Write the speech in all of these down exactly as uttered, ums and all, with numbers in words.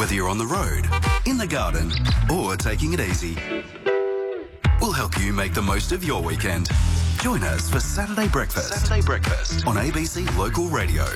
Whether you're on the road, in the garden, or taking it easy, we'll help you make the most of your weekend. Join us for Saturday Breakfast. Saturday Breakfast on A B C Local Radio.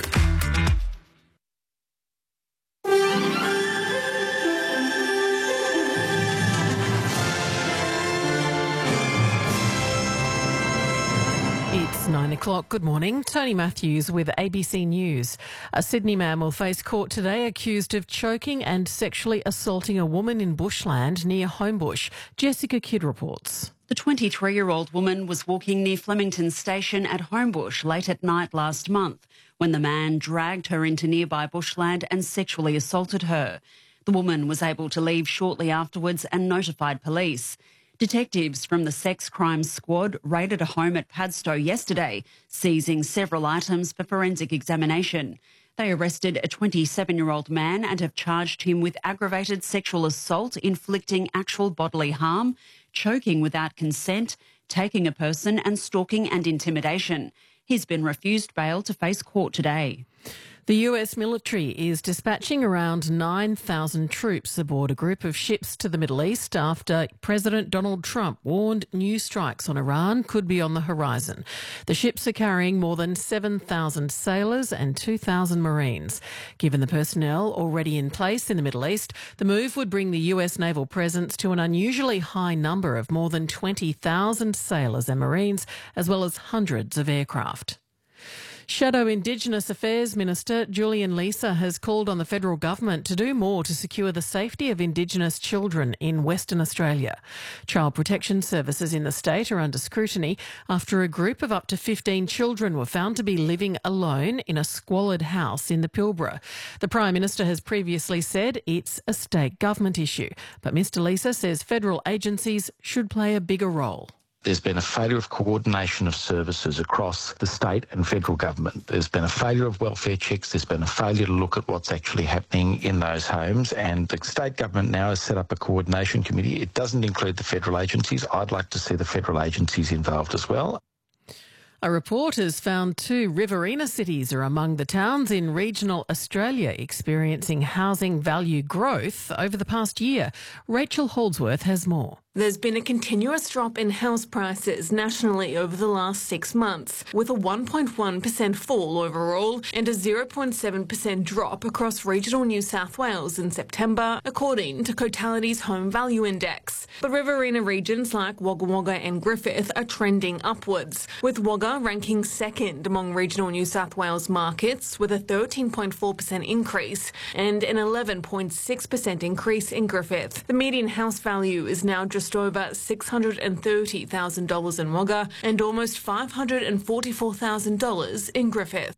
It's nine o'clock. Good morning. Tony Matthews with A B C News. A Sydney man will face court today accused of choking and sexually assaulting a woman in bushland near Homebush. Jessica Kidd reports. The twenty-three-year-old woman was walking near Flemington Station at Homebush late at night last month when the man dragged her into nearby bushland and sexually assaulted her. The woman was able to leave shortly afterwards and notified police. Detectives from the Sex Crimes Squad raided a home at Padstow yesterday, seizing several items for forensic examination. They arrested a twenty-seven-year-old man and have charged him with aggravated sexual assault, inflicting actual bodily harm, choking without consent, taking a person and stalking and intimidation. He's been refused bail to face court today. The U S military is dispatching around nine thousand troops aboard a group of ships to the Middle East after President Donald Trump warned new strikes on Iran could be on the horizon. The ships are carrying more than seven thousand sailors and two thousand Marines. Given the personnel already in place in the Middle East, the move would bring the U S naval presence to an unusually high number of more than twenty thousand sailors and Marines, as well as hundreds of aircraft. Shadow Indigenous Affairs Minister Julian Leeser has called on the federal government to do more to secure the safety of Indigenous children in Western Australia. Child protection services in the state are under scrutiny after a group of up to fifteen children were found to be living alone in a squalid house in the Pilbara. The Prime Minister has previously said it's a state government issue, but Mr Leeser says federal agencies should play a bigger role. There's been a failure of coordination of services across the state and federal government. There's been a failure of welfare checks. There's been a failure to look at what's actually happening in those homes. And the state government now has set up a coordination committee. It doesn't include the federal agencies. I'd like to see the federal agencies involved as well. A report has found two Riverina cities are among the towns in regional Australia experiencing housing value growth over the past year. Rachel Holdsworth has more. There's been a continuous drop in house prices nationally over the last six months, with a one point one percent fall overall and a zero point seven percent drop across regional New South Wales in September, according to Cotality's Home Value Index. But Riverina regions like Wagga Wagga and Griffith are trending upwards, with Wagga ranking second among regional New South Wales markets with a thirteen point four percent increase and an eleven point six percent increase in Griffith. The median house value is now just over six hundred thirty thousand dollars in Wagga and almost five hundred forty-four thousand dollars in Griffith.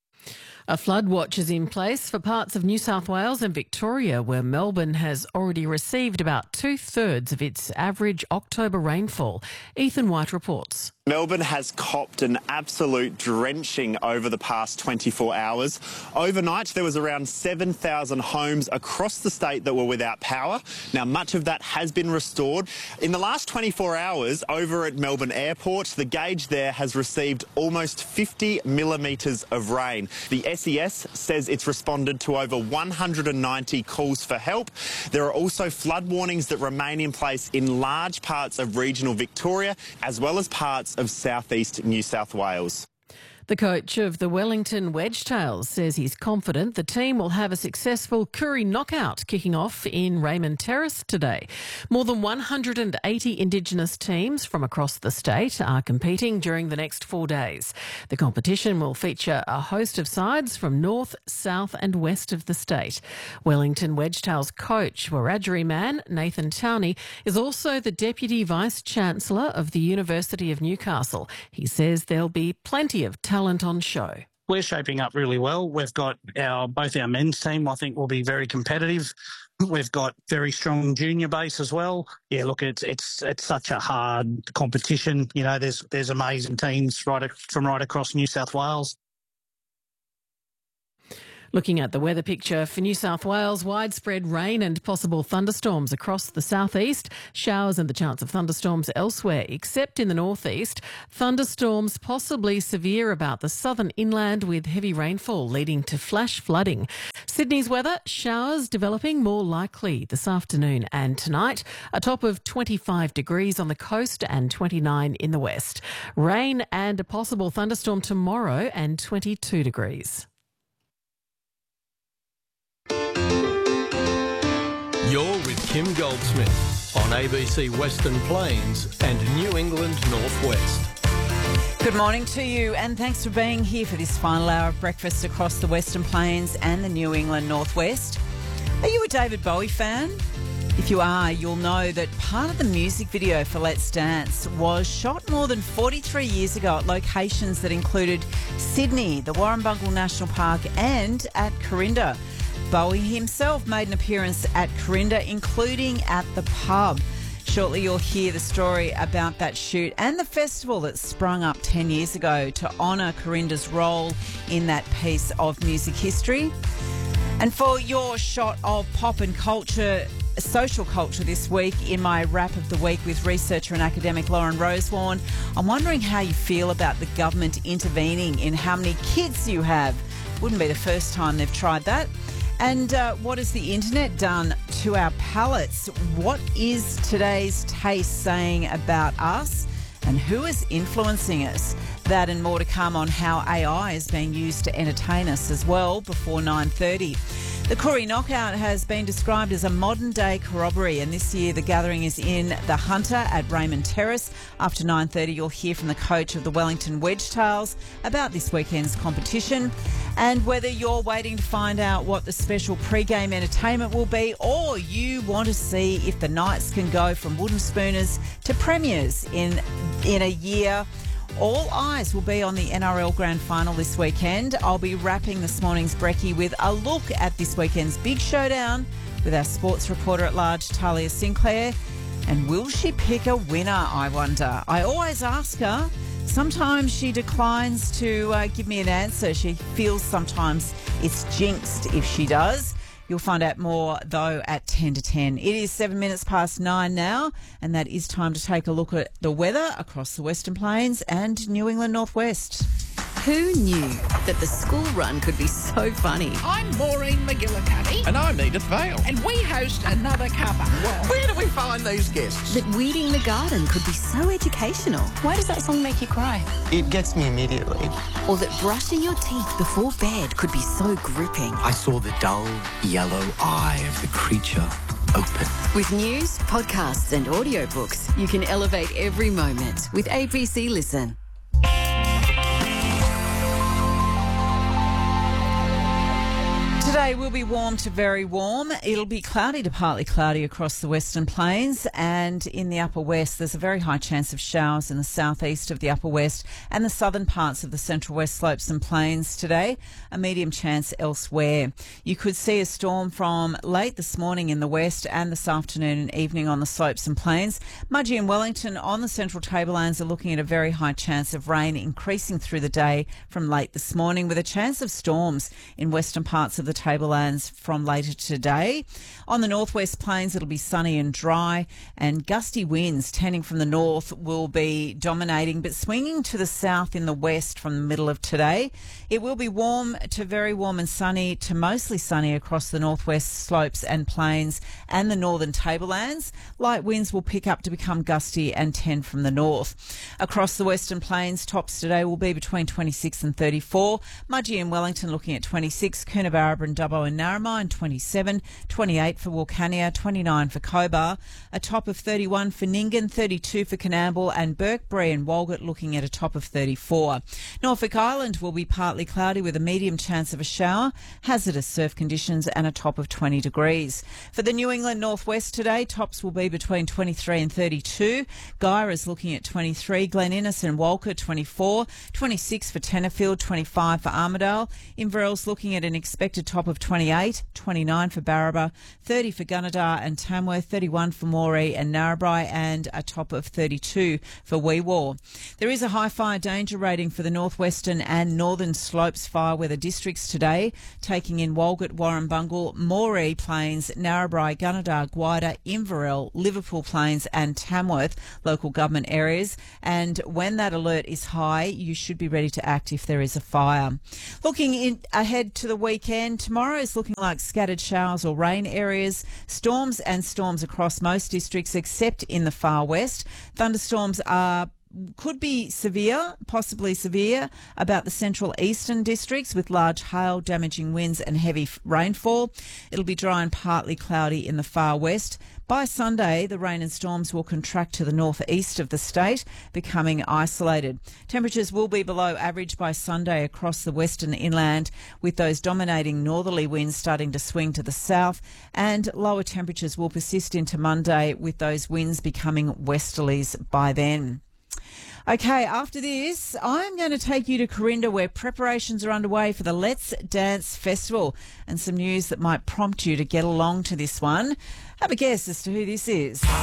A flood watch is in place for parts of New South Wales and Victoria, where Melbourne has already received about two-thirds of its average October rainfall. Ethan White reports. Melbourne has copped an absolute drenching over the past twenty-four hours. Overnight, there was around seven thousand homes across the state that were without power. Now, much of that has been restored. In the last twenty-four hours, over at Melbourne Airport, the gauge there has received almost fifty millimetres of rain. The S E S says it's responded to over one hundred ninety calls for help. There are also flood warnings that remain in place in large parts of regional Victoria, as well as parts of southeast New South Wales. The coach of the Wellington Wedgetails says he's confident the team will have a successful Koori knockout kicking off in Raymond Terrace today. More than one hundred eighty Indigenous teams from across the state are competing during the next four days. The competition will feature a host of sides from north, south and west of the state. Wellington Wedgetails coach, Wiradjuri man Nathan Towney, is also the Deputy Vice-Chancellor of the University of Newcastle. He says there'll be plenty of talent on show. We're shaping up really well. We've got our both our men's team, I think, will be very competitive. We've got very strong junior base as well. Yeah, look, it's it's it's such a hard competition. You know, there's there's amazing teams right from right across New South Wales. Looking at the weather picture for New South Wales, widespread rain and possible thunderstorms across the southeast, showers and the chance of thunderstorms elsewhere except in the northeast. Thunderstorms possibly severe about the southern inland with heavy rainfall leading to flash flooding. Sydney's weather, showers developing more likely this afternoon and tonight, a top of twenty-five degrees on the coast and twenty-nine in the west. Rain and a possible thunderstorm tomorrow and twenty-two degrees. You're with Kim Goldsmith on A B C Western Plains and New England Northwest. Good morning to you and thanks for being here for this final hour of breakfast across the Western Plains and the New England Northwest. Are you a David Bowie fan? If you are, you'll know that part of the music video for Let's Dance was shot more than forty-three years ago at locations that included Sydney, the Warrumbungle National Park and at Corinda. Bowie himself made an appearance at Corinda, including at the pub. Shortly you'll hear the story about that shoot and the festival that sprung up ten years ago to honour Corinda's role in that piece of music history. And for your shot of pop and culture, social culture this week, in my wrap of the week with researcher and academic Lauren Rosewarne, I'm wondering how you feel about the government intervening in how many kids you have. Wouldn't be the first time they've tried that. And uh, what has the internet done to our palates? What is today's taste saying about us? And who is influencing us? That and more to come on how A I is being used to entertain us as well before nine thirty. The Koori Knockout has been described as a modern-day corroboree, and this year the gathering is in the Hunter at Raymond Terrace. After nine thirty, you'll hear from the coach of the Wellington Wedgetails about this weekend's competition and whether you're waiting to find out what the special pre-game entertainment will be, or you want to see if the Knights can go from wooden spooners to premiers in, in a year. All eyes will be on the N R L Grand Final this weekend. I'll be wrapping this morning's brekkie with a look at this weekend's big showdown with our sports reporter at large, Talia Sinclair. And will she pick a winner, I wonder? I always ask her. Sometimes she declines to uh, give me an answer. She feels sometimes it's jinxed if she does. You'll find out more, though, at ten to ten. It is seven minutes past nine now, and that is time to take a look at the weather across the Western Plains and New England Northwest. Who knew that the school run could be so funny? I'm Maureen McGillicuddy. And I'm Edith Vale. And we host Another Cuppa. Well, where do we find these guests? That weeding the garden could be so educational. Why does that song make you cry? It gets me immediately. Or that brushing your teeth before bed could be so gripping. I saw the dull yellow eye of the creature open. With news, podcasts and audiobooks, you can elevate every moment with A B C Listen. Today will be warm to very warm. It'll be cloudy to partly cloudy across the Western Plains, and in the Upper West there's a very high chance of showers in the southeast of the Upper West and the southern parts of the Central West Slopes and Plains today, a medium chance elsewhere. You could see a storm from late this morning in the west and this afternoon and evening on the slopes and plains. Mudgee and Wellington on the Central Tablelands are looking at a very high chance of rain increasing through the day from late this morning, with a chance of storms in western parts of the Tablelands from later today. On the northwest plains, it'll be sunny and dry, and gusty winds tending from the north will be dominating, but swinging to the south in the west from the middle of today. It will be warm to very warm and sunny to mostly sunny across the northwest slopes and plains and the northern Tablelands. Light winds will pick up to become gusty and tend from the north. Across the western plains, tops today will be between twenty-six and thirty-four. Mudgee and Wellington looking at twenty-six, Coonabarabra and Dubbo and Narromine twenty-seven, twenty-eight for Wilcannia, twenty-nine for Cobar, a top of thirty-one for Nyngan, thirty-two for Coonamble, and Burkebury and Walgett looking at a top of thirty-four. Norfolk Island will be partly cloudy with a medium chance of a shower, hazardous surf conditions and a top of twenty degrees. For the New England Northwest today, tops will be between twenty-three and thirty-two. Guyra's looking at twenty-three, Glen Innes and Walker twenty-four, twenty-six for Tenterfield, twenty-five for Armidale. Inverell's looking at an expected top of twenty-eight, twenty-nine for Barraba, thirty for Gunnedah and Tamworth, thirty-one for Moree and Narrabri, and a top of thirty-two for Wee Waa. There is a high fire danger rating for the northwestern and northern slopes fire weather districts today, taking in Walgett, Warrumbungle, Moree Plains, Narrabri, Gunnedah, Gwydir, Inverell, Liverpool Plains and Tamworth local government areas. And when that alert is high, you should be ready to act if there is a fire. Looking in, ahead to the weekend, tomorrow is looking like scattered showers or rain areas, storms and storms across most districts except in the far west. Thunderstorms are could be severe, possibly severe, about the central eastern districts with large hail, damaging winds and heavy rainfall. It'll be dry and partly cloudy in the far west. By Sunday, the rain and storms will contract to the northeast of the state, becoming isolated. Temperatures will be below average by Sunday across the western inland, with those dominating northerly winds starting to swing to the south, and lower temperatures will persist into Monday, with those winds becoming westerlies by then. Okay, after this, I'm going to take you to Corinda, where preparations are underway for the Let's Dance Festival, and some news that might prompt you to get along to this one. Have a guess as to who this is.